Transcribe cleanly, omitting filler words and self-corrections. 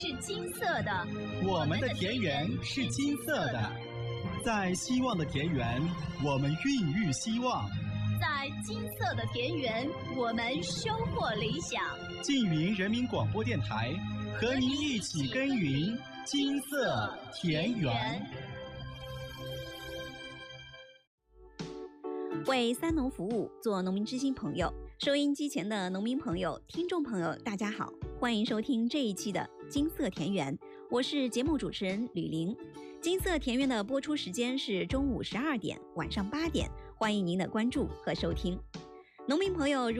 是金色的， 我们的田园是金色的。在希望的田园，我们孕育希望； 在金色的田园，我们收获理想。 缙云人民广播电台和您一起耕耘金色田园。 为三农服务，做农民知心朋友。收音机前的农民朋友、听众朋友，大家好，欢迎收听这一期的金色田园，我是节目主持人吕玲。金色田园的播出时间是中午12点、晚上8点，欢迎您的关注和收听。农民朋友如